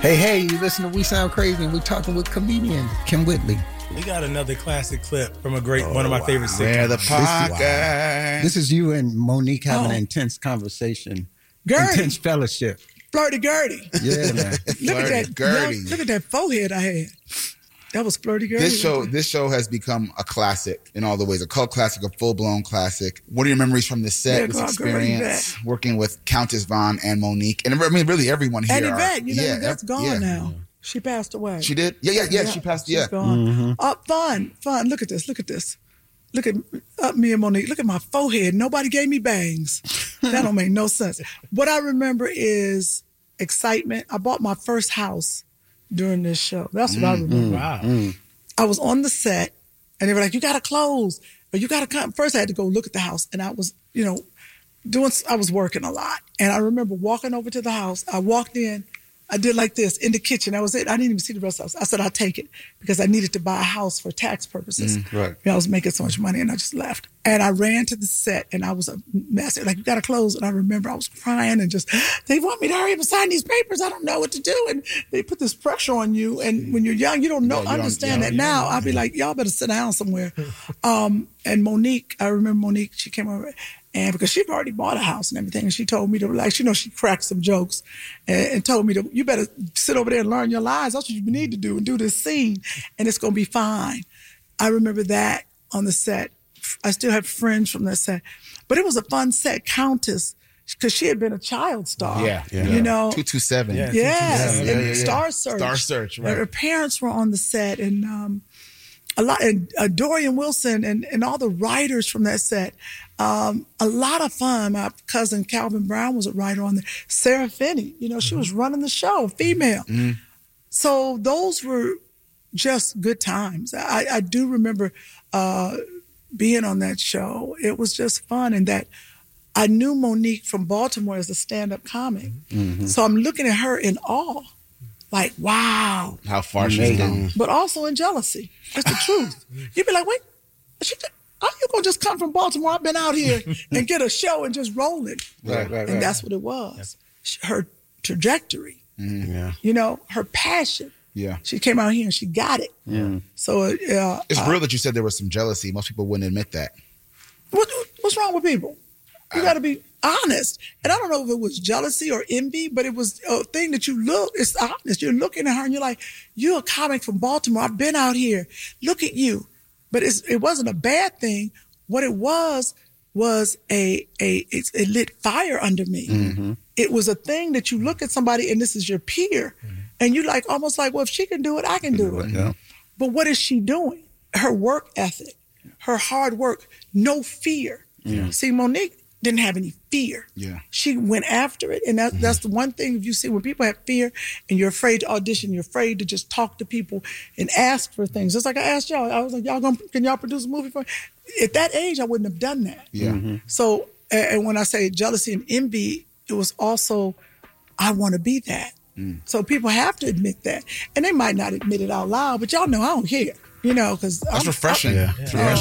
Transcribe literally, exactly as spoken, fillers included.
Hey, hey, you listen to We Sound Crazy, and we're talking with comedian Kym Whitley. We got another classic clip from a great, oh, one of my wow. favorite sitcoms. Where the podcast. This, wow. This is you and Monique having oh. an intense conversation. Gertie. Intense fellowship. Flirty Gertie. Yeah, man. Look at that, young, look at that forehead I had. That was Flirty Gertie. This show, this show has become a classic in all the ways. A cult classic, a full-blown classic. What are your memories from the set, yeah, this experience, working with Countess Vaughn and Monique? And I mean, really everyone here. And Yvette, you know, yeah, Yvette's gone yeah. now. She passed away. She did? Yeah, yeah, yeah, yeah. She passed, She's yeah. gone. Mm-hmm. Uh, fun, fun. Look at this, look at this. Look at uh, me and Monique. Look at my forehead. Nobody gave me bangs. That don't make no sense. What I remember is excitement. I bought my first house during this show. That's what mm, I remember. Wow. Mm. I was on the set, and they were like, you got to close, or you got to come. First, I had to go look at the house, and I was, you know, doing, I was working a lot. And I remember walking over to the house. I walked in. I did like this in the kitchen. That was it. I didn't even see the rest of the house. I said, I'll take it because I needed to buy a house for tax purposes. Mm, right. You know, I was making so much money, and I just left. And I ran to the set, and I was a mess. Like, you got to close. And I remember I was crying and just, they want me to hurry up and sign these papers. I don't know what to do. And they put this pressure on you. And when you're young, you don't know, yeah, you understand don't, that now. I'll be like, y'all better sit down somewhere. um, and Monique, I remember Monique, she came over. And because she'd already bought a house and everything, and she told me to, like, you know, she cracked some jokes and, and told me to, you better sit over there and learn your lines. That's what you need to do and do this scene, and it's going to be fine. I remember that on the set. I still have friends from that set. But it was a fun set. Countess, because she had been a child star. Yeah. yeah. You know. two two seven. Yeah. yeah. Yes. Yeah, yeah, and yeah, yeah. Star Search. Star Search, right. And her parents were on the set, and um, a lot, and uh, Dorian Wilson and, and all the writers from that set. Um, a lot of fun. My cousin Calvin Brown was a writer on there. Sarah Finney, you know, she mm-hmm. was running the show, female. Mm-hmm. So those were just good times. I, I do remember uh, being on that show. It was just fun, and that I knew Monique from Baltimore as a stand-up comic. Mm-hmm. So I'm looking at her in awe, like, wow. How far she's gone. But also in jealousy. That's the truth. You'd be like, wait, she just, how you gonna just come from Baltimore? I've been out here and get a show and just roll it. Right, right, right. And that's what it was. Yep. Her trajectory, mm, yeah. you know, her passion. Yeah. She came out here and she got it. Yeah. So uh, it's uh, real that you said there was some jealousy. Most people wouldn't admit that. What, what's wrong with people? You got to be honest. And I don't know if it was jealousy or envy, but it was a thing that you look, it's honest. You're looking at her and you're like, you're a comic from Baltimore. I've been out here. Look at you. But it's, it wasn't a bad thing. What it was, was a, a it's, it lit fire under me. Mm-hmm. It was a thing that you look at somebody and this is your peer. Mm-hmm. And you like, almost like, well, if she can do it, I can do it. Yeah. But what is she doing? Her work ethic, her hard work, no fear. Yeah. See, Monique didn't have any fear. Yeah. She went after it. And that, mm-hmm. that's the one thing if you see when people have fear and you're afraid to audition, you're afraid to just talk to people and ask for things. Just like I asked y'all, I was like, y'all gonna, can y'all produce a movie for me? At that age, I wouldn't have done that. Yeah. Mm-hmm. So, and when I say jealousy and envy, it was also, I want to be that. Mm. So people have to admit that. And they might not admit it out loud, but y'all know I don't care. You know, because that's I'm, refreshing. I'm, yeah. yeah.